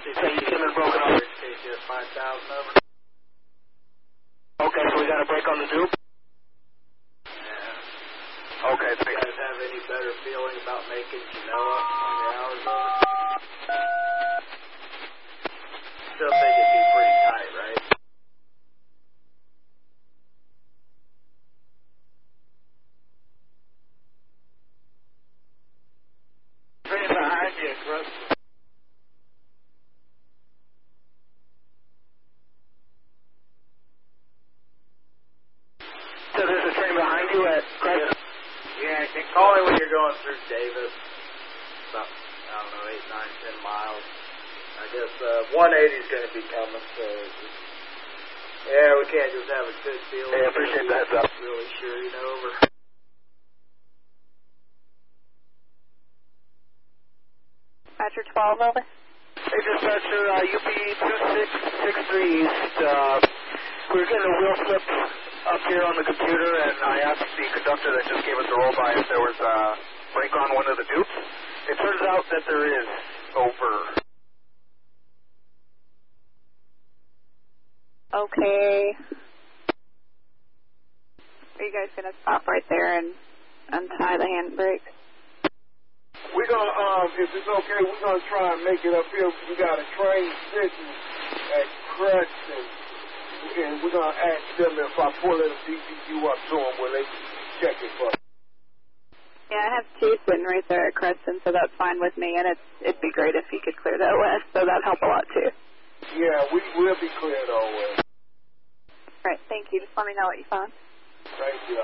So you came in broken up. KCS 5000 over. Okay, so we got a break on the Duke? Yeah. Okay, You guys have any better feeling about making Genoa on the hours over? Still think it'd be pretty tight, right? Train behind you, Chris. So there's a train behind you at Crescent? Yeah, and call it when you're going through Davis. About, I don't know, 8, 9, 10 miles. I guess 180 is going to be coming, so yeah, we can't just have a good feeling. Hey, I appreciate the heads up. Really sure, over. Dispatcher 12, over. Hey, dispatcher, UP 2663 East. We're getting a wheel slip up here on the computer, and I asked the conductor that just gave us a roll by if there was a break on one of the Dukes. It turns out that there is. Over. Okay. Are you guys going to stop right there and untie the handbrakes? We're gonna, if it's okay, we're gonna try and make it up here. We got a train sitting at Crescent, and we're gonna ask them if I pull it DPU up to them, will they check it for us? Yeah, I have two sitting right there at Crescent, so that's fine with me, and it'd be great if you could clear that west, so that'd help a lot too. Yeah, we will be cleared all way. All right, thank you. Just let me know what you found. Thank you.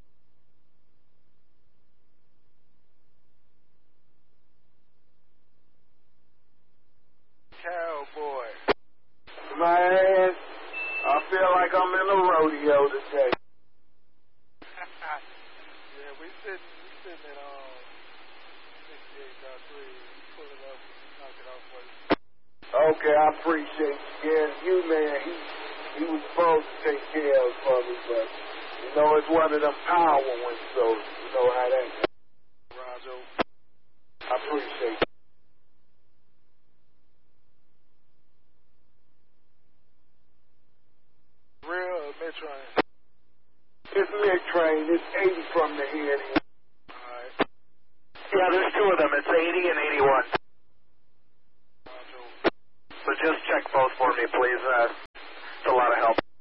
Cowboy. Man, I feel like I'm in a rodeo today. Yeah, we sitting at 68.3. Pull it up and knock it off for you. Okay, I appreciate you. Yeah, you, man, he was supposed to take care of for me, but, you know, it's one of them power ones, so you know how that goes. Roger. I appreciate you. Real mid-train? It's mid-train. It's 80 from the head. Alright. Yeah, there's two of them. It's 80 and 81. Roger. So just check both for me, please. It's a lot of help.